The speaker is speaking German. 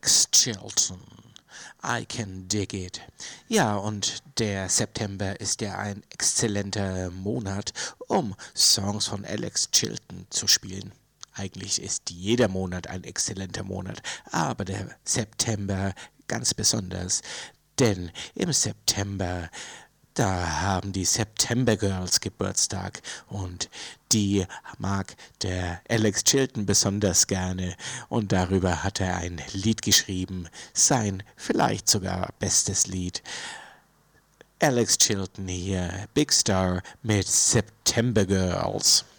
Alex Chilton. I can dig it. Ja, und der September ist ja ein exzellenter Monat, um Songs von Alex Chilton zu spielen. Eigentlich ist jeder Monat ein exzellenter Monat, aber der September ganz besonders, denn im September da haben die September Girls Geburtstag und die mag der Alex Chilton besonders gerne und darüber hat er ein Lied geschrieben, sein vielleicht sogar bestes Lied. Alex Chilton hier, Big Star mit September Girls.